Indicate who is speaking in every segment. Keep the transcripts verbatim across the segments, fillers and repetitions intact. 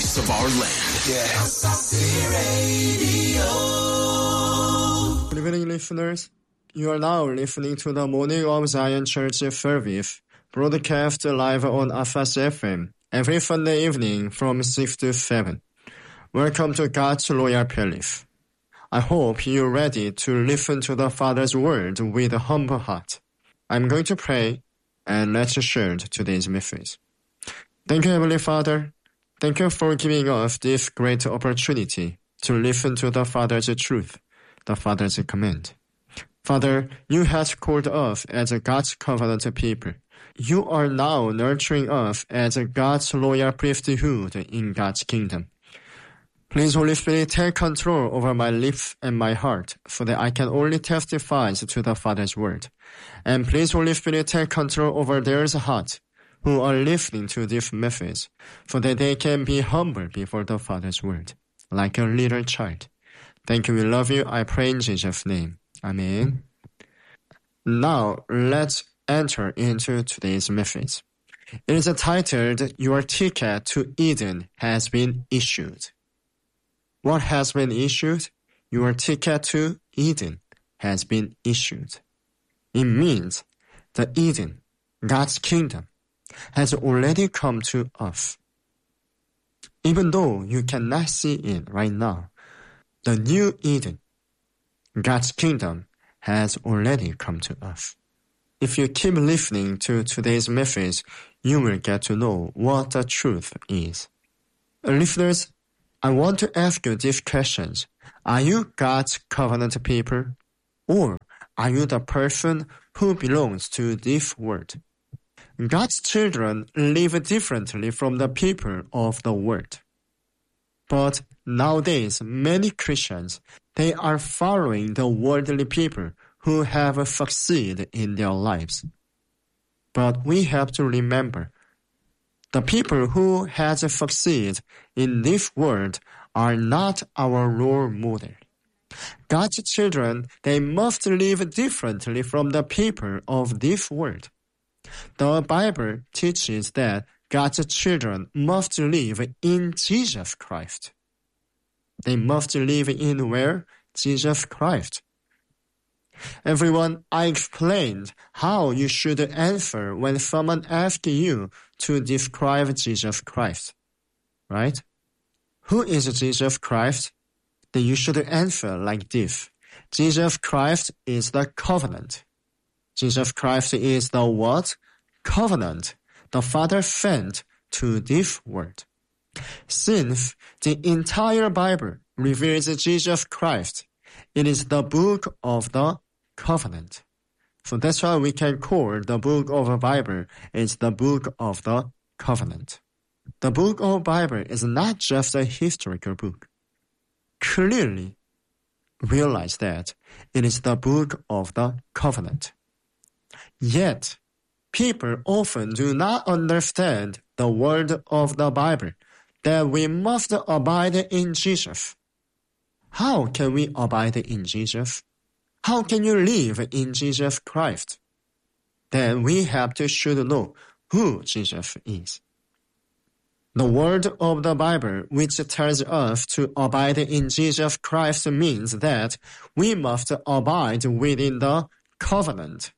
Speaker 1: voice of our land.
Speaker 2: Yeah.
Speaker 3: Good evening, listeners. You are now listening to the Morning of Zion Church service, broadcast live on Afas F M every Sunday evening from six to seven. Welcome to God's Royal Palace. I hope you're ready to listen to the Father's word with a humble heart. I'm going to pray, and let's share today's message. Thank you, Heavenly Father. Thank you for giving us this great opportunity to listen to the Father's truth, the Father's command. Father, you have called us as God's covenant people. You are now nurturing us as God's royal priesthood in God's kingdom. Please, Holy Spirit, take control over my lips and my heart so that I can only testify to the Father's word. And please, Holy Spirit, take control over their heart who are listening to this message so that they can be humble before the Father's word, like a little child. Thank you. We love you. I pray in Jesus' name. Amen. Now, let's enter into today's message. It is titled, Your Ticket to Eden Has Been Issued. What has been issued? Your ticket to Eden has been issued. It means the Eden, God's kingdom, has already come to us. Even though you cannot see it right now, the new Eden, God's kingdom, has already come to us. If you keep listening to today's message, you will get to know what the truth is. Listeners, I want to ask you these questions. Are you God's covenant people? Or are you the person who belongs to this world? God's children live differently from the people of the world. But nowadays, many Christians, they are following the worldly people who have succeeded in their lives. But we have to remember, the people who has succeeded in this world are not our role model. God's children, they must live differently from the people of this world. The Bible teaches that God's children must live in Jesus Christ. They must live in where? Jesus Christ. Everyone, I explained how you should answer when someone asks you to describe Jesus Christ, right? Who is Jesus Christ? Then you should answer like this. Jesus Christ is the covenant. Jesus Christ is the what? Covenant the Father sent to this world. Since the entire Bible reveals Jesus Christ, it is the book of the covenant. So that's why we can call the book of the Bible is the book of the covenant. The book of the Bible is not just a historical book. Clearly realize that it is the book of the covenant. Yet, people often do not understand the word of the Bible, that we must abide in Jesus. How can we abide in Jesus? How can you live in Jesus Christ? Then we have to should know who Jesus is. The word of the Bible, which tells us to abide in Jesus Christ, means that we must abide within the covenant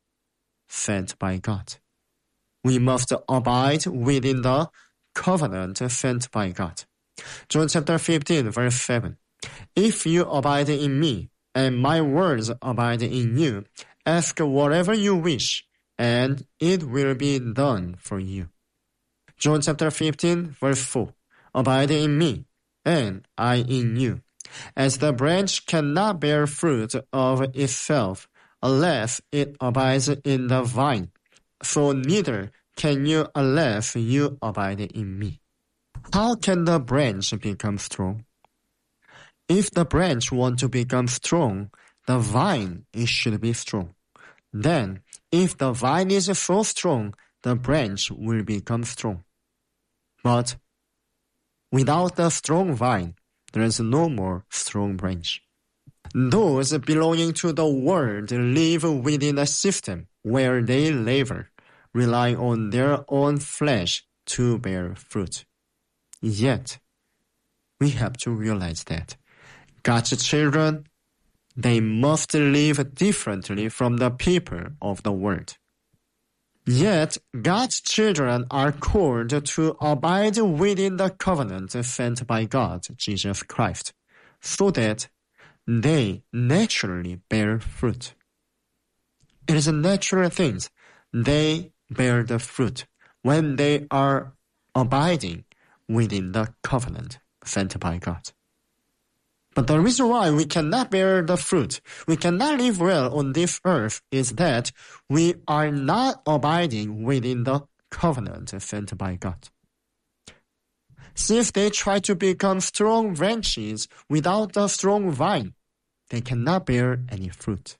Speaker 3: sent by God. We must abide within the covenant sent by God. John chapter fifteen, verse seven. If you abide in me, and my words abide in you, ask whatever you wish, and it will be done for you. John chapter fifteen, verse four. Abide in me, and I in you. As the branch cannot bear fruit of itself, unless it abides in the vine, so neither can you unless you abide in me. How can the branch become strong? If the branch wants to become strong, the vine it should be strong. Then, if the vine is so strong, the branch will become strong. But without the strong vine, there is no more strong branch. Those belonging to the world live within a system where they labor, relying on their own flesh to bear fruit. Yet, we have to realize that God's children, they must live differently from the people of the world. Yet, God's children are called to abide within the covenant sent by God, Jesus Christ, so that they naturally bear fruit. It is a natural thing. They bear the fruit when they are abiding within the covenant sent by God. But the reason why we cannot bear the fruit, we cannot live well on this earth, is that we are not abiding within the covenant sent by God. See, if they try to become strong branches without the strong vine, they cannot bear any fruit.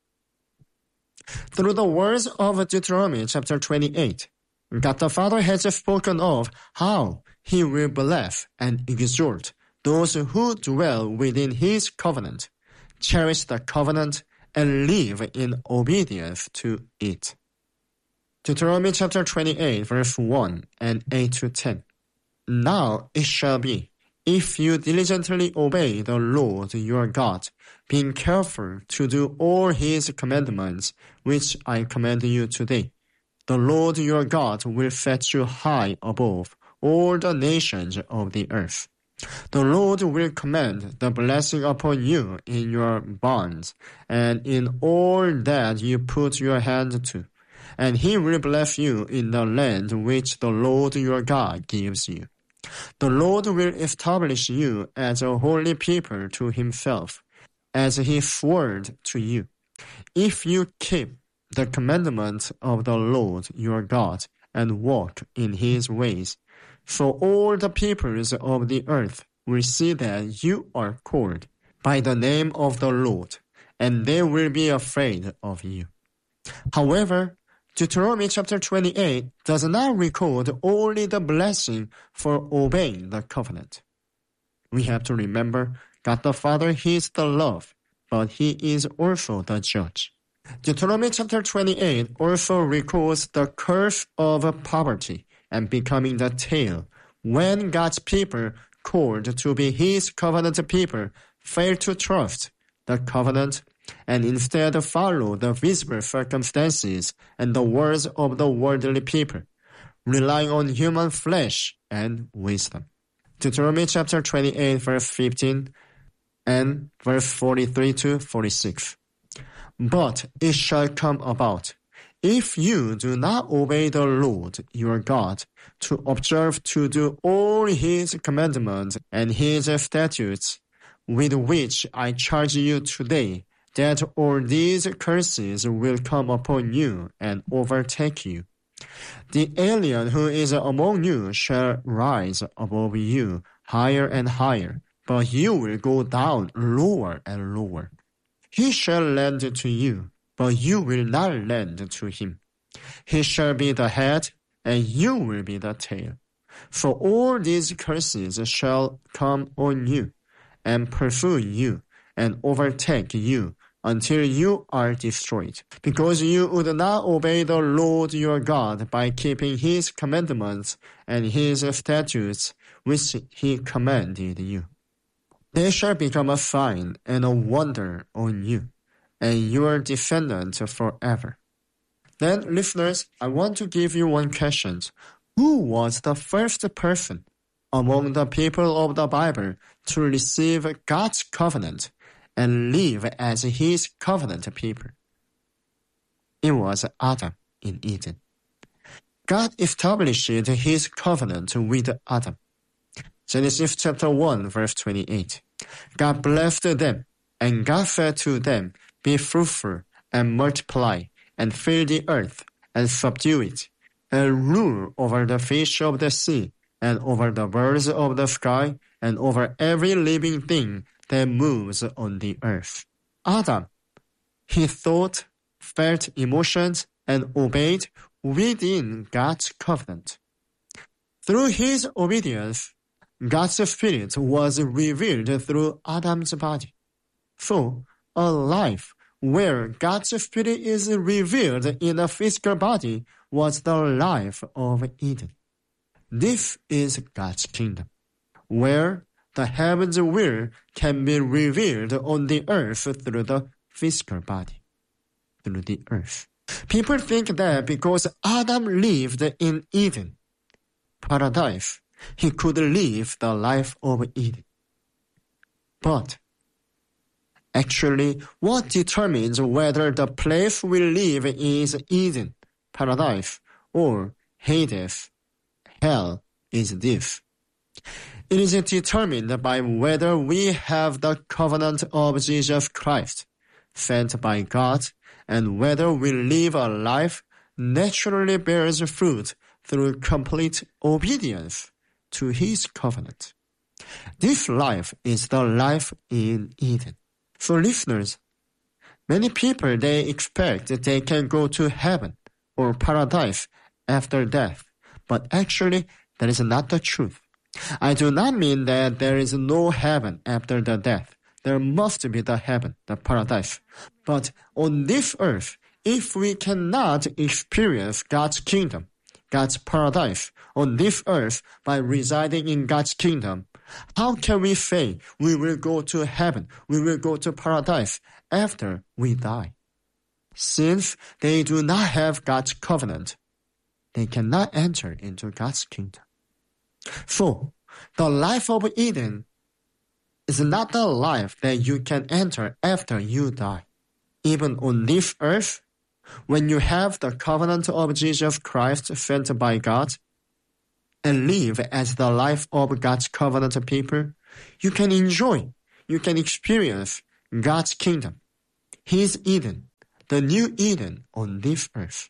Speaker 3: Through the words of Deuteronomy chapter twenty-eight, God the Father has spoken of how He will bless and exhort those who dwell within His covenant, cherish the covenant, and live in obedience to it. Deuteronomy chapter twenty-eight, verse one and eight to ten. Now it shall be, if you diligently obey the Lord your God, being careful to do all His commandments, which I command you today, the Lord your God will set you high above all the nations of the earth. The Lord will command the blessing upon you in your barns and in all that you put your hand to, and He will bless you in the land which the Lord your God gives you. The Lord will establish you as a holy people to Himself, as He swore to you, if you keep the commandments of the Lord your God and walk in His ways. So all the peoples of the earth will see that you are called by the name of the Lord, and they will be afraid of you. However, Deuteronomy chapter twenty-eight does not record only the blessing for obeying the covenant. We have to remember God the Father, He is the love, but He is also the judge. Deuteronomy chapter twenty-eight also records the curse of poverty and becoming the tail when God's people, called to be His covenant people, fail to trust the covenant and instead follow the visible circumstances and the words of the worldly people, relying on human flesh and wisdom. Deuteronomy chapter twenty-eight, verse fifteen and verse forty-three to forty-six. But it shall come about, if you do not obey the Lord your God, to observe to do all His commandments and His statutes, with which I charge you today, that all these curses will come upon you and overtake you. The alien who is among you shall rise above you higher and higher, but you will go down lower and lower. He shall lend to you, but you will not lend to him. He shall be the head, and you will be the tail. For all these curses shall come on you, and pursue you, and overtake you, until you are destroyed, because you would not obey the Lord your God by keeping His commandments and His statutes, which He commanded you. They shall become a sign and a wonder on you, and your descendants forever. Then, listeners, I want to give you one question. Who was the first person among the people of the Bible to receive God's covenant and live as His covenant people? It was Adam in Eden. God established His covenant with Adam. Genesis chapter one, verse twenty-eight. God blessed them, and God said to them, be fruitful and multiply, and fill the earth, and subdue it, and rule over the fish of the sea, and over the birds of the sky, and over every living thing that moves on the earth. Adam, he thought, felt emotions, and obeyed within God's covenant. Through his obedience, God's Spirit was revealed through Adam's body. So, a life where God's Spirit is revealed in a physical body was the life of Eden. This is God's kingdom, where the heaven's will can be revealed on the earth through the physical body, through the earth. People think that because Adam lived in Eden, paradise, he could live the life of Eden. But actually, what determines whether the place we live is Eden, paradise, or Hades, hell, is this. It is determined by whether we have the covenant of Jesus Christ, sent by God, and whether we live a life naturally bears fruit through complete obedience to His covenant. This life is the life in Eden. For listeners, many people, they expect that they can go to heaven or paradise after death, but actually that is not the truth. I do not mean that there is no heaven after the death. There must be the heaven, the paradise. But on this earth, if we cannot experience God's kingdom, God's paradise on this earth by residing in God's kingdom, how can we say we will go to heaven, we will go to paradise after we die? Since they do not have God's covenant, they cannot enter into God's kingdom. So, the life of Eden is not the life that you can enter after you die. Even on this earth, when you have the covenant of Jesus Christ sent by God and live as the life of God's covenant people, you can enjoy, you can experience God's kingdom, His Eden, the new Eden on this earth.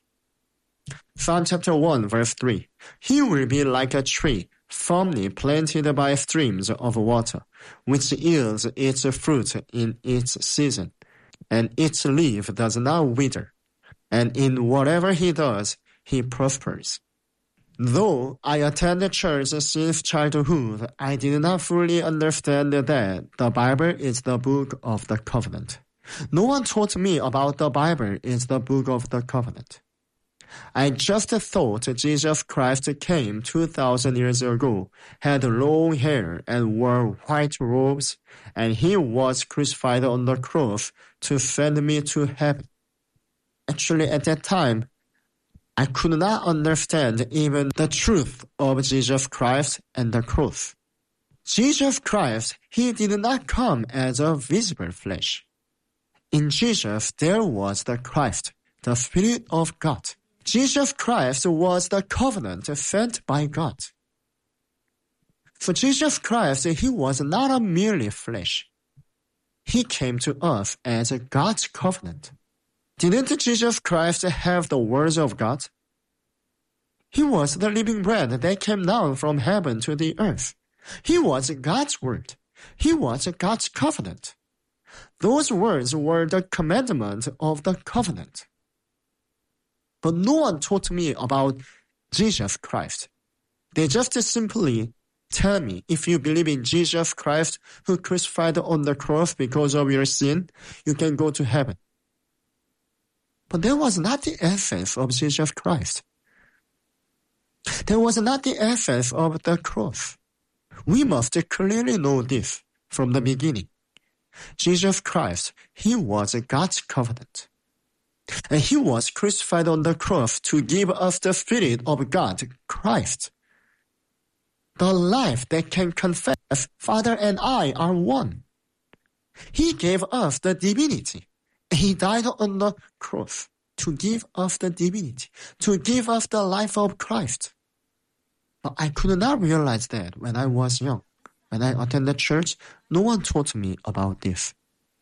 Speaker 3: Psalm chapter one, verse three. He will be like a tree firmly planted by streams of water, which yields its fruit in its season, and its leaf does not wither, and in whatever he does, he prospers. Though I attended church since childhood, I did not fully understand that the Bible is the book of the covenant. No one taught me about the Bible is the book of the covenant. I just thought Jesus Christ came two thousand years ago, had long hair and wore white robes, and he was crucified on the cross to send me to heaven. Actually, at that time, I could not understand even the truth of Jesus Christ and the cross. Jesus Christ, he did not come as a visible flesh. In Jesus, there was the Christ, the Spirit of God. Jesus Christ was the covenant sent by God. For Jesus Christ, he was not a merely flesh. He came to us as God's covenant. Didn't Jesus Christ have the words of God? He was the living bread that came down from heaven to the earth. He was God's word. He was God's covenant. Those words were the commandment of the covenant. But no one taught me about Jesus Christ. They just simply tell me, if you believe in Jesus Christ who crucified on the cross because of your sin, you can go to heaven. But that was not the essence of Jesus Christ. That was not the essence of the cross. We must clearly know this from the beginning. Jesus Christ, he was God's covenant. And he was crucified on the cross to give us the Spirit of God, Christ. The life that can confess, Father and I are one. He gave us the divinity. He died on the cross to give us the divinity, to give us the life of Christ. But I could not realize that when I was young. When I attended church, no one taught me about this.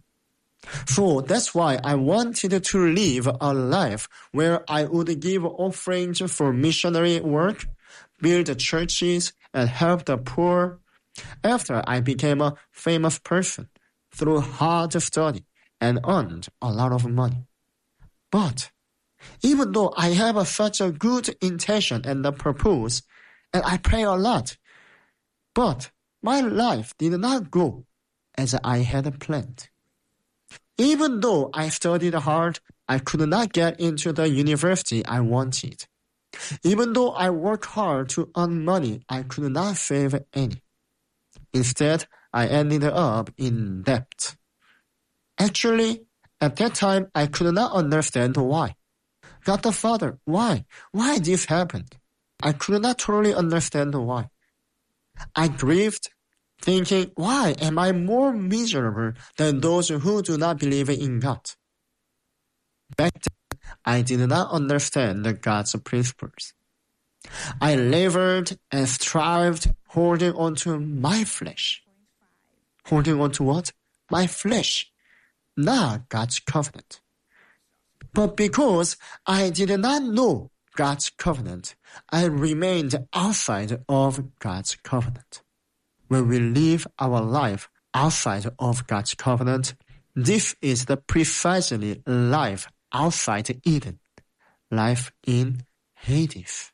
Speaker 3: So that's why I wanted to live a life where I would give offerings for missionary work, build churches, and help the poor. After I became a famous person through hard study and earned a lot of money. But even though I have a, such a good intention and a purpose, and I pray a lot, but my life did not go as I had planned. Even though I studied hard, I could not get into the university I wanted. Even though I worked hard to earn money, I could not save any. Instead, I ended up in debt. Actually, at that time, I could not understand why. God the Father, why? Why this happened? I could not totally understand why. I grieved, thinking, why am I more miserable than those who do not believe in God? Back then, I did not understand God's principles. I labored and strived, holding on to my flesh. Holding on to what? My flesh, not God's covenant. But because I did not know God's covenant, I remained outside of God's covenant. When we live our life outside of God's covenant, this is the precisely life outside Eden, life in Hades.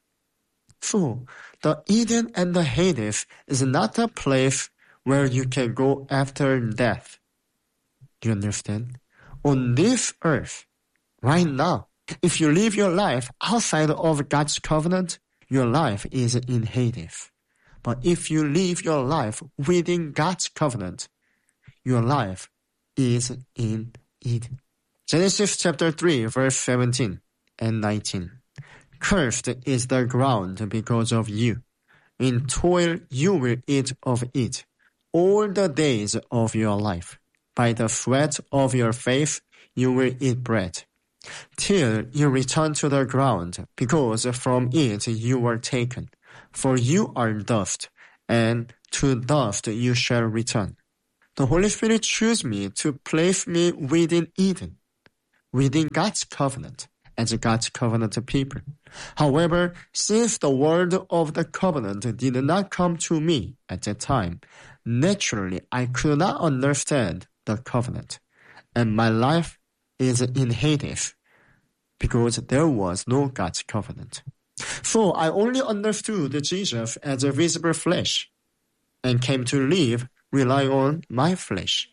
Speaker 3: So, the Eden and the Hades is not a place where you can go after death. Do you understand? On this earth, right now, if you live your life outside of God's covenant, your life is in Hades. But if you live your life within God's covenant, your life is in Eden. Genesis chapter three, verse seventeen and nineteen. Cursed is the ground because of you. In toil you will eat of it all the days of your life. By the sweat of your face you will eat bread, till you return to the ground, because from it you were taken. For you are dust, and to dust you shall return. The Holy Spirit chose me to place me within Eden, within God's covenant, as God's covenant people. However, since the word of the covenant did not come to me at that time, naturally I could not understand the covenant, and my life is in Hades, because there was no God's covenant. So I only understood Jesus as a visible flesh, and came to live relying on my flesh.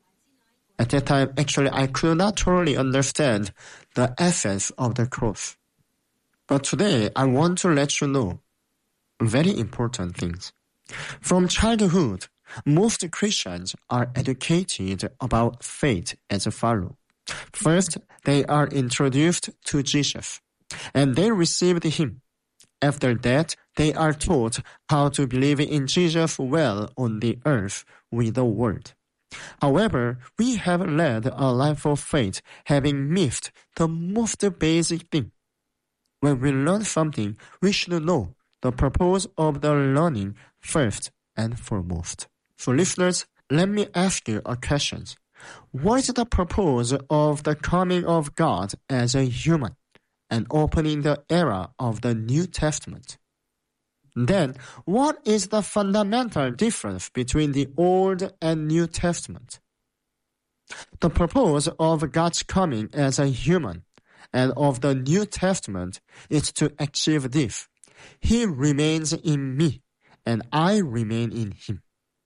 Speaker 3: At that time, actually, I could not totally understand the essence of the cross. But today, I want to let you know very important things. From childhood, most Christians are educated about faith as follows. First, they are introduced to Jesus, and they received him. After that, they are taught how to believe in Jesus well on the earth with the word. However, we have led a life of faith having missed the most basic thing. When we learn something, we should know the purpose of the learning first and foremost. So listeners, let me ask you a question. What is the purpose of the coming of God as a human and opening the era of the New Testament? Then, what is the fundamental difference between the Old and New Testament? The purpose of God's coming as a human and of the New Testament is to achieve this. He remains in me, and I remain in him.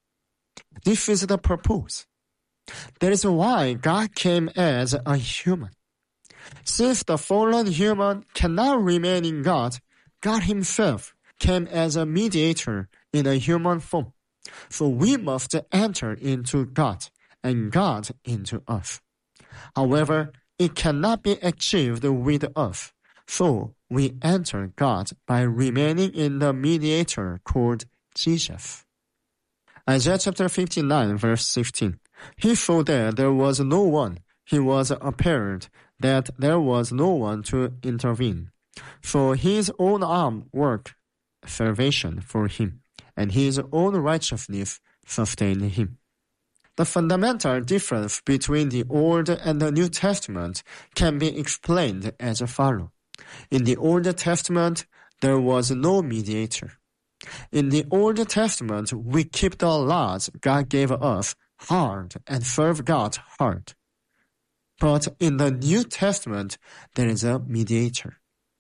Speaker 3: This is the purpose. That is why God came as a human. Since the fallen human cannot remain in God, God himself came as a mediator in a human form. So we must enter into God and God into us. However, it cannot be achieved with us. So we enter God by remaining in the mediator called Jesus. Isaiah chapter fifty-nine, verse sixteen. He saw that there was no one. He was apparent that there was no one to intervene. For his own arm worked salvation for him, and his own righteousness sustained him. The fundamental difference between the Old and the New Testament can be explained as follows. In the Old Testament, there was no mediator. In the Old Testament, we keep the laws God gave us hard and serve God hard. But in the New Testament, there is a mediator.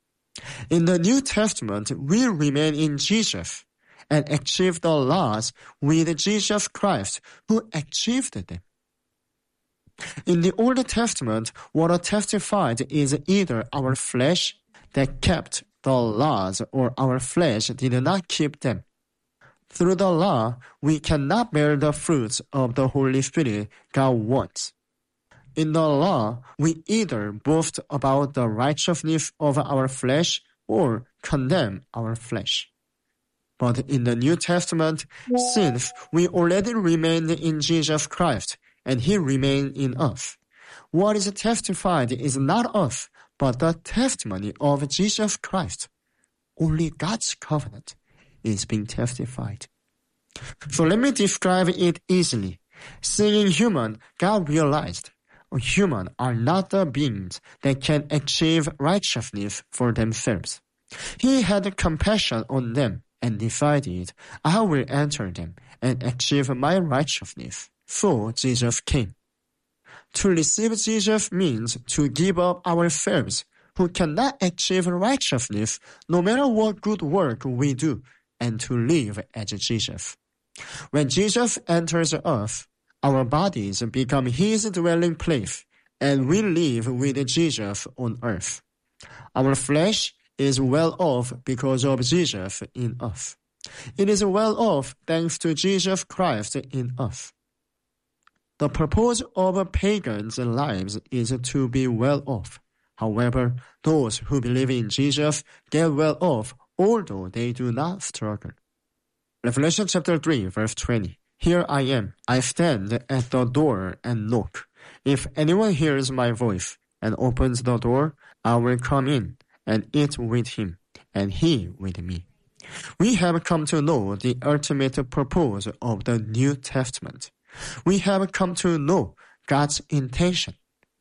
Speaker 3: In the New Testament, we remain in Jesus and achieve the laws with Jesus Christ, who achieved them. In the Old Testament, what testified is either our flesh that kept the laws or our flesh did not keep them. Through the law, we cannot bear the fruits of the Holy Spirit God wants. In the law, we either boast about the righteousness of our flesh or condemn our flesh. But in the New Testament, since we already remain in Jesus Christ, and He remains in us, what is testified is not us, but the testimony of Jesus Christ. Only God's covenant is being testified. So let me describe it easily. Seeing human, God realized humans are not the beings that can achieve righteousness for themselves. He had compassion on them and decided, I will enter them and achieve my righteousness. So Jesus came. To receive Jesus means to give up ourselves, who cannot achieve righteousness no matter what good work we do, and to live as Jesus. When Jesus enters us, our bodies become His dwelling place, and we live with Jesus on earth. Our flesh is well off because of Jesus in us. It is well off thanks to Jesus Christ in us. The purpose of pagans' lives is to be well off. However, those who believe in Jesus get well off, although they do not struggle. Revelation chapter three, verse twenty. Here I am. I stand at the door and knock. If anyone hears my voice and opens the door, I will come in and eat with him, and he with me. We have come to know the ultimate purpose of the New Testament. We have come to know God's intention.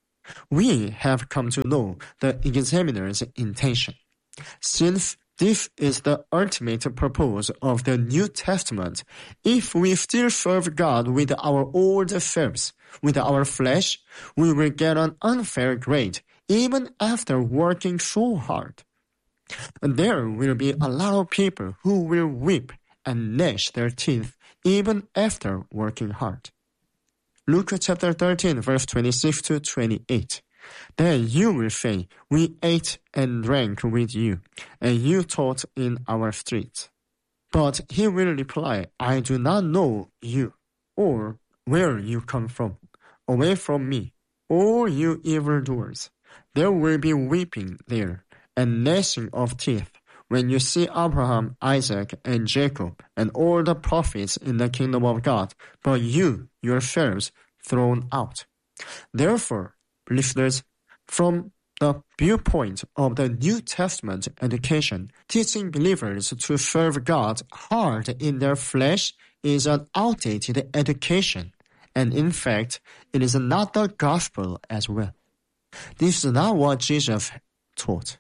Speaker 3: We have come to know the examiner's intention. Since this is the ultimate purpose of the New Testament, if we still serve God with our old selves, with our flesh, we will get an unfair grade, even after working so hard. And there will be a lot of people who will weep and gnash their teeth even after working hard. Luke chapter thirteen, verse twenty-six to twenty-eight. Then you will say, we ate and drank with you, and you taught in our streets. But he will reply, I do not know you, or where you come from. Away from me, all you evildoers. There will be weeping there, and gnashing of teeth, when you see Abraham, Isaac, and Jacob, and all the prophets in the kingdom of God, but you yourselves thrown out. Therefore, listeners, from the viewpoint of the New Testament education, teaching believers to serve God hard in their flesh is an outdated education, and in fact, it is not the gospel as well. This is not what Jesus taught.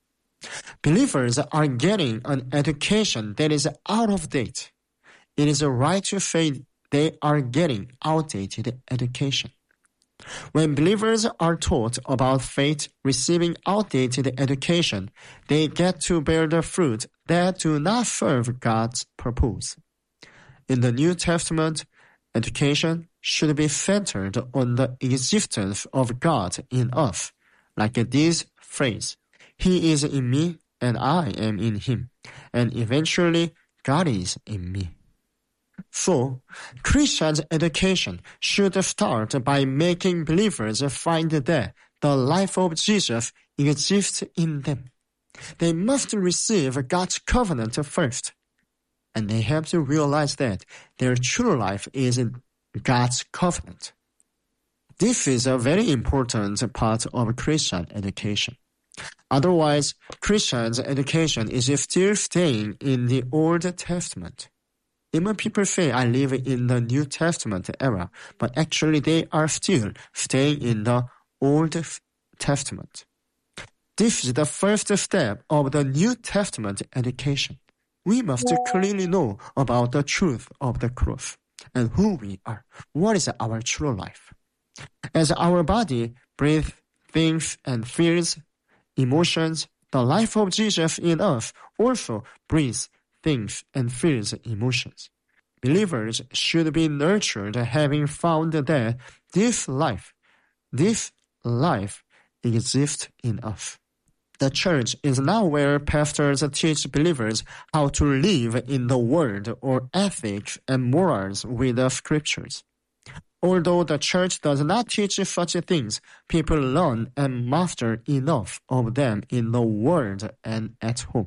Speaker 3: Believers are getting an education that is out of date. It is right to say they are getting outdated education. When believers are taught about faith receiving outdated education, they get to bear the fruit that do not serve God's purpose. In the New Testament, education should be centered on the existence of God in us, like this phrase, He is in me and I am in Him, and eventually God is in me. So, Christians' education should start by making believers find that the life of Jesus exists in them. They must receive God's covenant first, and they have to realize that their true life is in God's covenant. This is a very important part of Christian education. Otherwise, Christians' education is still staying in the Old Testament. Even people say, I live in the New Testament era, but actually they are still staying in the Old Testament. This is the first step of the New Testament education. We must clearly know about the truth of the cross and who we are. What is our true life? As our body breathes, thinks, and feels, emotions, the life of Jesus in us also breathes, thinks, and feels emotions. Believers should be nurtured having found that this life, this life exists in us. The church is not where pastors teach believers how to live in the world or ethics and morals with the scriptures. Although the church does not teach such things, people learn and master enough of them in the world and at home.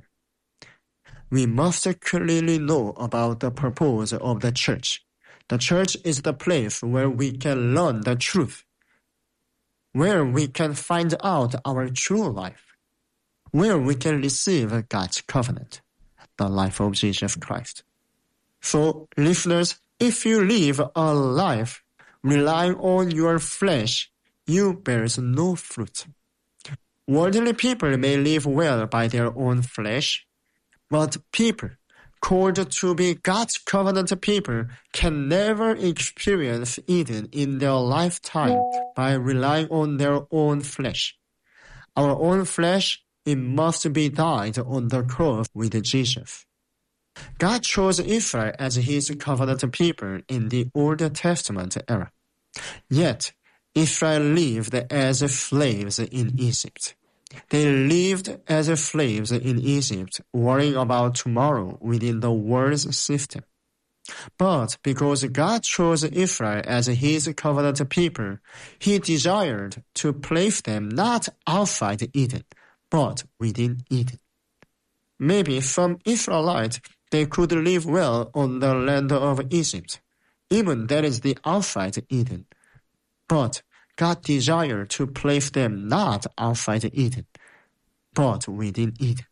Speaker 3: We must clearly know about the purpose of the church. The church is the place where we can learn the truth, where we can find out our true life, where we can receive God's covenant, the life of Jesus Christ. So, listeners, if you live a life relying on your flesh, you bear no fruit. Worldly people may live well by their own flesh, but people called to be God's covenant people can never experience Eden in their lifetime by relying on their own flesh. Our own flesh, it must be died on the cross with Jesus. God chose Israel as his covenant people in the Old Testament era. Yet, Israel lived as slaves in Egypt. They lived as slaves in Egypt, worrying about tomorrow within the world's system. But because God chose Israel as his covenant people, he desired to place them not outside Eden, but within Eden. Maybe some Israelites, they could live well on the land of Egypt, even that is the outside Eden. But God desired to place them not outside Eden, but within Eden.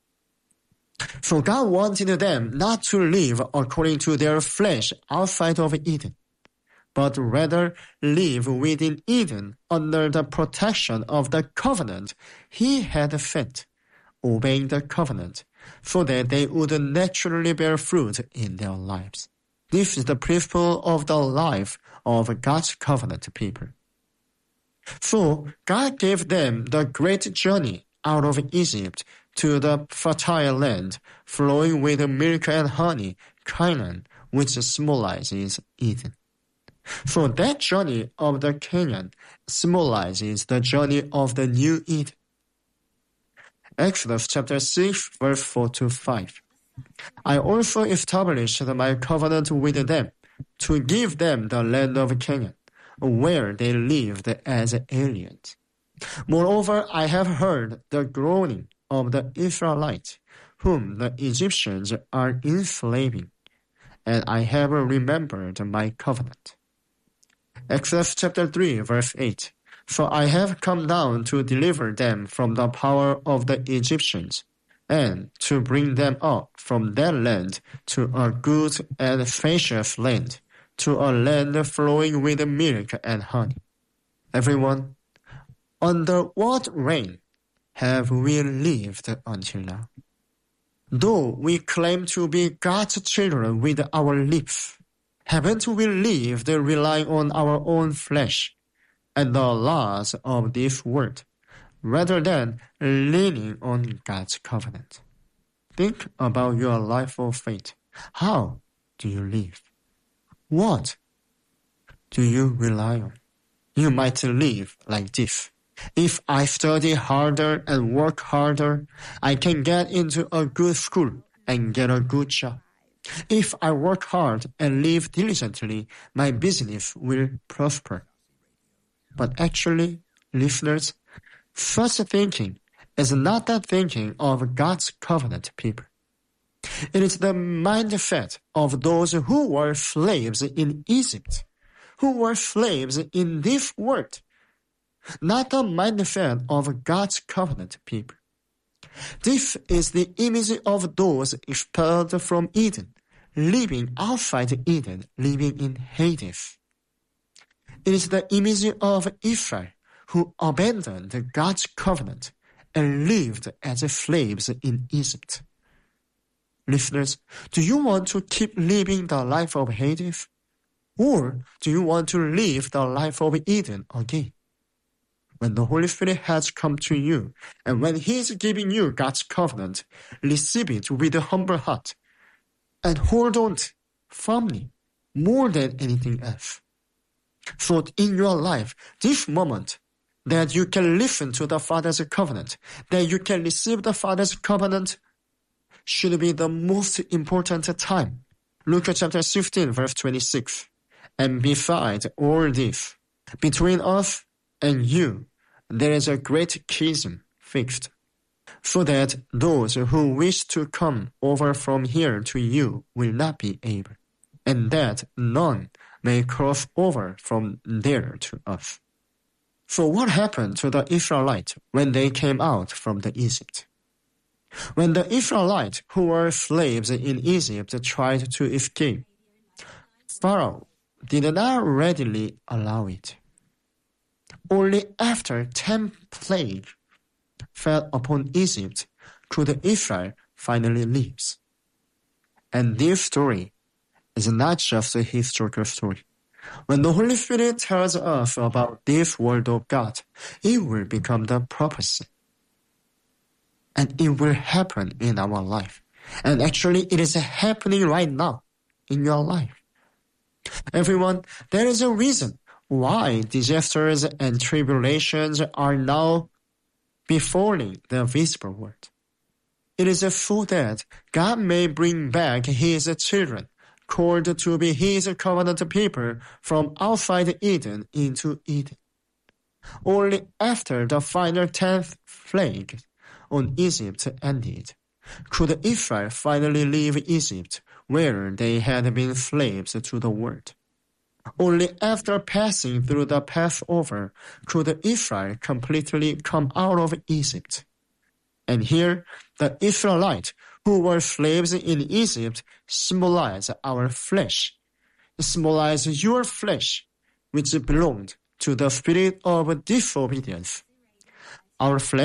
Speaker 3: So God wanted them not to live according to their flesh outside of Eden, but rather live within Eden under the protection of the covenant he had set, obeying the covenant, so that they would naturally bear fruit in their lives. This is the principle of the life of God's covenant people. So God gave them the great journey out of Egypt to the fertile land flowing with milk and honey, Canaan, which symbolizes Eden. So that journey of the Canaan symbolizes the journey of the new Eden. Exodus chapter six, verse four to five. I also established my covenant with them to give them the land of Canaan, where they lived as aliens. Moreover, I have heard the groaning of the Israelites, whom the Egyptians are enslaving, and I have remembered my covenant. Exodus chapter three, verse eight. So I have come down to deliver them from the power of the Egyptians, and to bring them up from that land to a good and spacious land, to a land flowing with milk and honey. Everyone, under what reign have we lived until now? Though we claim to be God's children with our lips, haven't we lived relying on our own flesh and the laws of this world, rather than leaning on God's covenant? Think about your life of faith. How do you live? What do you rely on? You might live like this. If I study harder and work harder, I can get into a good school and get a good job. If I work hard and live diligently, my business will prosper. But actually, listeners, such thinking is not the thinking of God's covenant people. It is the mindset of those who were slaves in Egypt, who were slaves in this world, not the mindset of God's covenant people. This is the image of those expelled from Eden, living outside Eden, living in Hades. It is the image of Israel, who abandoned God's covenant and lived as slaves in Egypt. Listeners, do you want to keep living the life of Hades? Or do you want to live the life of Eden again? When the Holy Spirit has come to you, and when He is giving you God's covenant, receive it with a humble heart, and hold on firmly, more than anything else. So in your life, this moment, that you can listen to the Father's covenant, that you can receive the Father's covenant, should be the most important time. Luke chapter fifteen, verse twenty-six. And beside all this, between us and you, there is a great chasm fixed, so that those who wish to come over from here to you will not be able, and that none may cross over from there to us. So what happened to the Israelites when they came out from the Egypt? When the Israelites who were slaves in Egypt tried to escape, Pharaoh did not readily allow it. Only after ten plagues fell upon Egypt could Israel finally leave. And this story is not just a historical story. When the Holy Spirit tells us about this word of God, it will become the prophecy. And it will happen in our life. And actually, it is happening right now in your life. Everyone, there is a reason why disasters and tribulations are now befalling the visible world. It is so that God may bring back His children, called to be His covenant people, from outside Eden into Eden. Only after the final tenth plague on Egypt ended could Israel finally leave Egypt, where they had been slaves to the world. Only after passing through the Passover could Israel completely come out of Egypt. And here, the Israelites who were slaves in Egypt symbolize our flesh, symbolize your flesh, which belonged to the spirit of disobedience. Our flesh